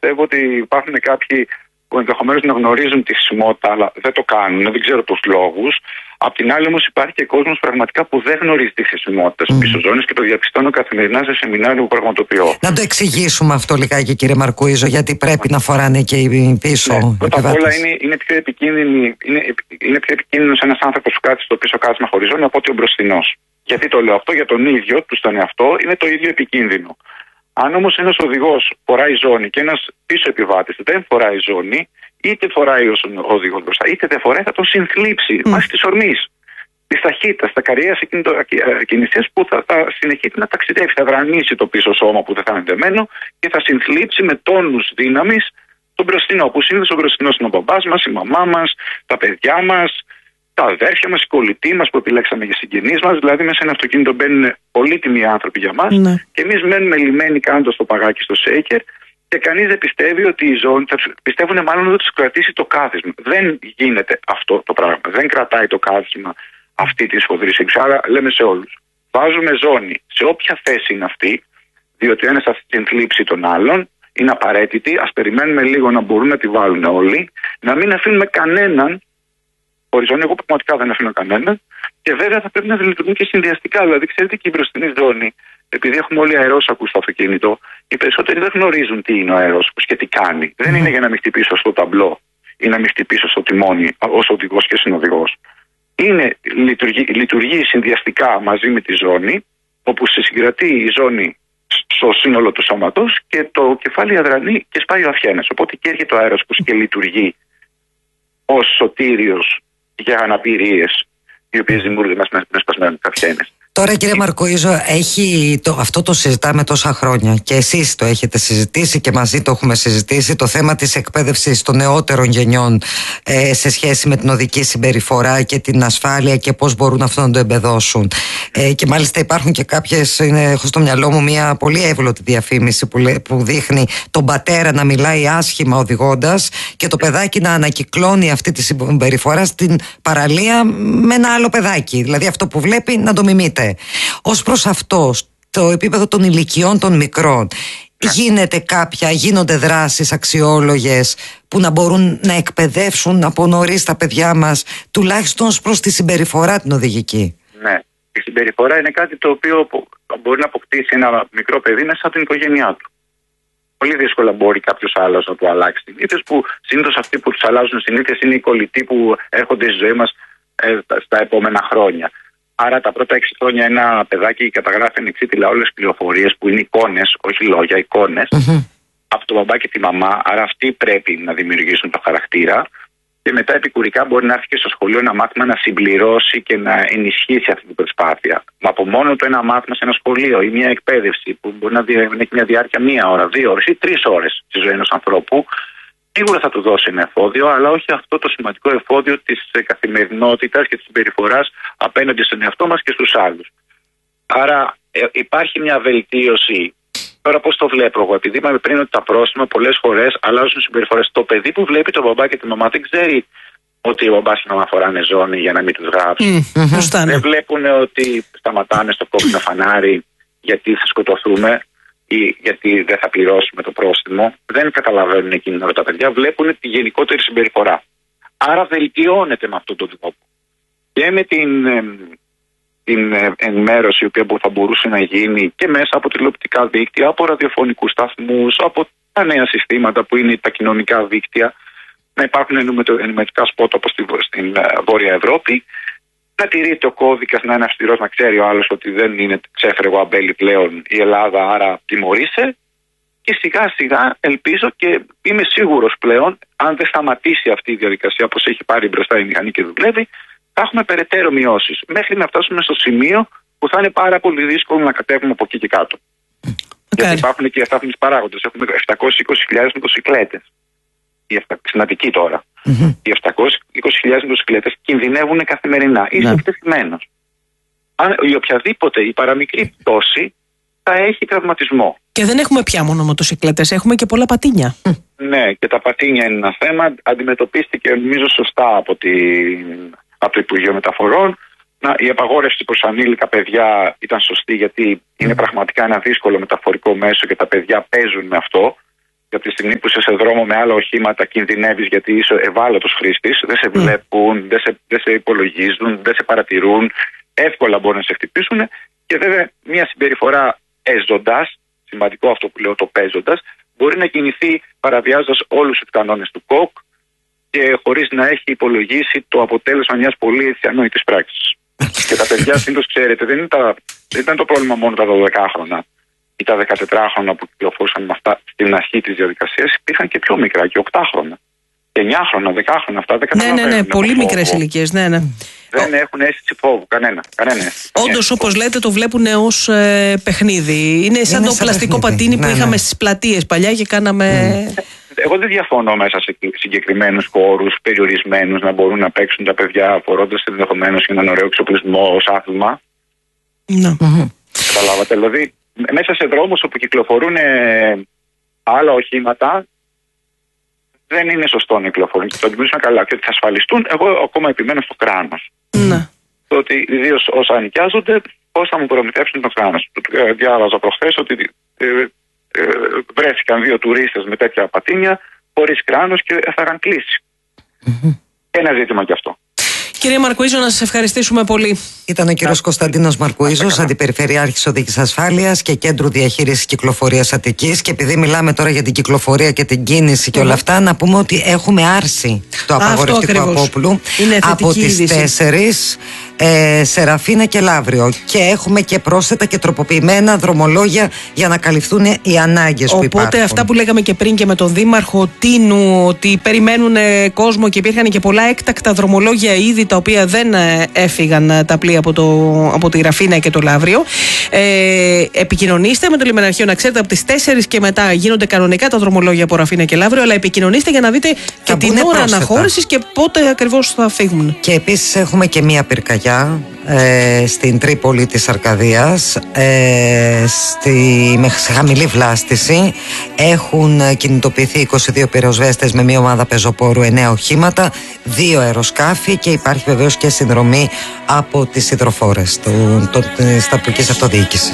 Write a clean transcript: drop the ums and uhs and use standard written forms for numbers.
πιστεύω ότι υπάρχουν κάποιοι που ενδεχομένως να γνωρίζουν τη χρησιμότητα, αλλά δεν το κάνουν, δεν ξέρω τους λόγους. Απ' την άλλη, όμως, υπάρχει και κόσμος πραγματικά που δεν γνωρίζει τη χρησιμότητα της πίσω ζώνης και το διαπιστώνω καθημερινά σε σεμινάρια που πραγματοποιώ. Να το εξηγήσουμε αυτό λιγάκι, κύριε Μαρκουίζο, γιατί πρέπει να φοράνε και οι πίσω. Ναι, πρώτα απ' όλα είναι πιο επικίνδυνος ένας άνθρωπος που κάθεται στο πίσω κάθισμα χωρίς ζώνη από ότι ο μπροστινός. Γιατί το λέω αυτό? Για τον ίδιο του τον εαυτό είναι το ίδιο επικίνδυνο. Αν όμως ένας οδηγός φοράει ζώνη και ένας πίσω επιβάτης δεν φοράει ζώνη, είτε φοράει ο οδηγός μπροστά, είτε δεν φοράει, θα τον συνθλίψει βάσει της ορμής, της ταχύτητας, τα καριέρας κινησίας που θα συνεχίσει να ταξιδεύει. Θα βρανίσει το πίσω σώμα που δεν θα είναι ντεμένο και θα συνθλίψει με τόνους δύναμης τον μπροστινό. Που συνήθως ο μπροστινός είναι ο μπαμπάς μας, η μαμά μας, τα παιδιά μας, τα αδέρφια μας, οι κολλητοί μας που επιλέξαμε για συγγενείς μας. Δηλαδή, μέσα σε ένα αυτοκίνητο μπαίνουν πολύτιμοι άνθρωποι για μας και εμείς μένουμε λυμμένοι κάνοντας το παγάκι στο σέικερ και κανείς δεν πιστεύει ότι η ζώνη, πιστεύουν μάλλον ότι τους κρατήσει το κάθισμα. Δεν γίνεται αυτό το πράγμα. Δεν κρατάει το κάθισμα αυτή τη σφοδρή σύγκρουση. Άρα, λέμε σε όλους: βάζουμε ζώνη σε όποια θέση είναι αυτή, διότι ο ένας θα συνθλίψει τον άλλον. Είναι απαραίτητη. Ας περιμένουμε λίγο να μπορούν να τη βάλουν όλοι. Να μην αφήνουμε κανέναν χωρίς ζώνη. Εγώ πραγματικά δεν αφήνω κανέναν. Και βέβαια θα πρέπει να λειτουργούν και συνδυαστικά. Δηλαδή, ξέρετε, και η μπροστινή ζώνη, επειδή έχουμε όλοι αερόσακους στο αυτοκίνητο, οι περισσότεροι δεν γνωρίζουν τι είναι ο αερόσακος και τι κάνει. Δεν είναι για να μην χτυπήσω στο ταμπλό ή να μην χτυπήσω στο τιμόνι ως οδηγός και συνοδηγός. Λειτουργεί συνδυαστικά μαζί με τη ζώνη, όπου σε συγκρατεί η ζώνη στο σύνολο του σώματος και το κεφάλι αδρανεί και σπάει ο αυχένας. Οπότε και έρχεται ο αέρος και λειτουργεί ως σωτήριος για αναπηρίες οι οποίες δημιουργούνται με σπασμένους αυχένες. Τώρα, κύριε Μαρκουίζο, αυτό το συζητάμε τόσα χρόνια και εσείς το έχετε συζητήσει και μαζί το έχουμε συζητήσει, το θέμα της εκπαίδευσης των νεότερων γενιών σε σχέση με την οδική συμπεριφορά και την ασφάλεια και πώς μπορούν αυτό να το εμπεδώσουν. Και μάλιστα υπάρχουν και κάποιες, έχω στο μυαλό μου μια πολύ εύγλωτη διαφήμιση που δείχνει τον πατέρα να μιλάει άσχημα οδηγώντας και το παιδάκι να ανακυκλώνει αυτή τη συμπεριφορά στην παραλία με ένα άλλο παιδάκι. Δηλαδή αυτό που βλέπει να το μιμείται. Ως προς αυτό, στο επίπεδο των ηλικιών των μικρών, γίνονται δράσεις αξιόλογες που να μπορούν να εκπαιδεύσουν από νωρίς τα παιδιά μας, τουλάχιστον ως προς τη συμπεριφορά την οδηγική? Ναι, η συμπεριφορά είναι κάτι το οποίο μπορεί να αποκτήσει ένα μικρό παιδί μέσα από την οικογένειά του. Πολύ δύσκολα μπορεί κάποιος άλλος να του αλλάξει συνήθειες, που συνήθως αυτοί που τους αλλάζουν συνήθειες είναι οι κολλητοί που έρχονται στη ζωή μας στα επόμενα χρόνια. Άρα τα πρώτα 6 χρόνια ένα παιδάκι καταγράφει ανεξίτηλα όλες τις πληροφορίες που είναι εικόνες, όχι λόγια, εικόνες, από τον μπαμπά και τη μαμά. Άρα αυτοί πρέπει να δημιουργήσουν το χαρακτήρα και μετά επικουρικά μπορεί να έρθει και στο σχολείο ένα μάθημα να συμπληρώσει και να ενισχύσει αυτή την προσπάθεια. Μα από μόνο το ένα μάθημα σε ένα σχολείο ή μια εκπαίδευση που μπορεί να έχει μια διάρκεια 1 ώρα, 2 ώρες ή 3 ώρες στη ζωή ενός ανθρώπου, σίγουρα θα του δώσει ένα εφόδιο, αλλά όχι αυτό το σημαντικό εφόδιο της καθημερινότητας και της συμπεριφοράς απέναντι στον εαυτό μας και στους άλλους. Άρα υπάρχει μια βελτίωση. Τώρα πώς το βλέπω εγώ? Επειδή είπαμε πριν ότι τα πρόστιμα πολλές φορές αλλάζουν συμπεριφορές. Το παιδί που βλέπει τον μπαμπά και τη μαμά δεν ξέρει ότι ο μπαμπάς και η μαμά φοράνε ζώνη για να μην τους γράψουν. Δεν βλέπουν ότι σταματάνε στο κόκκινο φανάρι γιατί θα σκοτωθούμε ή γιατί δεν θα πληρώσουμε το πρόστιμο. Δεν καταλαβαίνουν εκείνη τα παιδιά, βλέπουν τη γενικότερη συμπεριφορά. Άρα βελτιώνεται με αυτόν τον τρόπο. Και με την ενημέρωση η οποία θα μπορούσε να γίνει και μέσα από τηλεοπτικά δίκτυα, από ραδιοφωνικούς σταθμούς, από τα νέα συστήματα που είναι τα κοινωνικά δίκτυα, να υπάρχουν ενημερωτικά σπότ όπως στην Βόρεια Ευρώπη, να τηρείται ο κώδικας, να είναι αυστηρός, να ξέρει ο άλλος ότι δεν είναι ξέφρεγο αμπέλι πλέον η Ελλάδα, άρα τιμωρείσαι. Και σιγά σιγά ελπίζω και είμαι σίγουρος πλέον, αν δεν σταματήσει αυτή η διαδικασία όπως έχει πάρει μπροστά η μηχανή και δουλεύει, θα έχουμε περαιτέρω μειώσεις μέχρι να φτάσουμε στο σημείο που θα είναι πάρα πολύ δύσκολο να κατέβουμε από εκεί και κάτω. Γιατί υπάρχουν και αστάθμιες παράγοντες. Έχουμε 720.000 μοτοσυκλέτες. Στην Αττική τώρα. Οι 720.000 μοτοσυκλέτες κινδυνεύουν καθημερινά. Είσαι εκτεθειμένος. Η οποιαδήποτε, η παραμικρή πτώση θα έχει τραυματισμό. Και δεν έχουμε πια μόνο μοτοσυκλέτες, έχουμε και πολλά πατίνια. Ναι, και τα πατίνια είναι ένα θέμα. Αντιμετωπίστηκε νομίζω σωστά από το Υπουργείο Μεταφορών. Η απαγόρευση προς ανήλικα παιδιά ήταν σωστή, γιατί είναι πραγματικά ένα δύσκολο μεταφορικό μέσο και τα παιδιά παίζουν με αυτό. Και από τη στιγμή που είσαι σε δρόμο με άλλα οχήματα, κινδυνεύεις γιατί είσαι ευάλωτος χρήστης, δεν σε βλέπουν, δεν σε υπολογίζουν, δεν σε παρατηρούν, εύκολα μπορούν να σε χτυπήσουν. Και βέβαια, μια συμπεριφορά παίζοντας, σημαντικό αυτό που λέω, το παίζοντας, μπορεί να κινηθεί παραβιάζοντας όλους τους κανόνες του ΚΟΚ και χωρίς να έχει υπολογίσει το αποτέλεσμα μιας πολύ ανόητης πράξης. Και τα παιδιά συνήθως, ξέρετε, δεν ήταν το πρόβλημα μόνο τα 12χρονα ή τα 14χρονα που κυκλοφορούσαν με αυτά στην αρχή της διαδικασίας, υπήρχαν και πιο μικρά, και 8χρονα, 9χρονα, 10χρονα, αυτά δεν καταλαβαίνουν. Ναι, πολύ μικρές ηλικίες, ναι. Δεν έχουν αίσθηση φόβου, κανένα. Όντως, όπως λέτε, το βλέπουν ως παιχνίδι. Είναι σαν το πλαστικό πατίνι που είχαμε στις πλατείες παλιά και κάναμε. Εγώ δεν διαφωνώ μέσα σε συγκεκριμένους χώρους περιορισμένους να μπορούν να παίξουν τα παιδιά, φορώντας ενδεχομένως έναν ωραίο εξοπλισμό ως άθλημα. Καταλάβατε. Δηλαδή, μέσα σε δρόμους όπου κυκλοφορούν άλλα οχήματα, δεν είναι σωστό να κυκλοφορούν και το αντιμετωπίσουν καλά. Και ότι θα ασφαλιστούν, εγώ ακόμα επιμένω στο κράνος. Το ότι ιδίως όσα νοικιάζονται, πώς θα μου προμηθεύσουν το κράνος. Διάβαζα προχθές ότι βρέθηκαν 2 τουρίστες με τέτοια πατίνια χωρίς κράνος και θα είχαν κλείσει. Ένα ζήτημα κι αυτό. Κύριε Μαρκουίζο, να σας ευχαριστήσουμε πολύ. Ήταν ο κύριος Κωνσταντίνος Μαρκουίζος, Αντιπεριφερειάρχης Οδικής Ασφάλειας και Κέντρου Διαχείρισης Κυκλοφορίας Αττικής. Και επειδή μιλάμε τώρα για την κυκλοφορία και την κίνηση και όλα αυτά, να πούμε ότι έχουμε άρση το απαγορευτικό απόπλου από τις 4 Σεραφίνα και Λαύριο. Και έχουμε και πρόσθετα και τροποποιημένα δρομολόγια για να καλυφθούν οι ανάγκες που υπάρχουν. Οπότε αυτά που λέγαμε και πριν και με τον Δήμαρχο Τίνου, ότι περιμένουν κόσμο και υπήρχαν και πολλά έκτακτα δρομολόγια ήδη, τα οποία δεν έφυγαν τα πλοία από τη Ραφίνα και το Λαύριο. Επικοινωνήστε με το λιμεναρχείο, να ξέρετε από τις 4 και μετά γίνονται κανονικά τα δρομολόγια από Ραφίνα και Λαύριο, αλλά επικοινωνήστε για να δείτε και την ώρα αναχώρησης και πότε ακριβώς θα φύγουν. Και επίσης έχουμε και μία πυρκαγιά στην Τρίπολη της Αρκαδίας, σε χαμηλή βλάστηση. Έχουν κινητοποιηθεί 22 πυροσβέστες με μία ομάδα πεζοπόρου, 9 οχήματα, 2 αεροσκάφη και υπάρχει βεβαίως και συνδρομή από τις υδροφόρες της τοπικής αυτοδιοίκησης.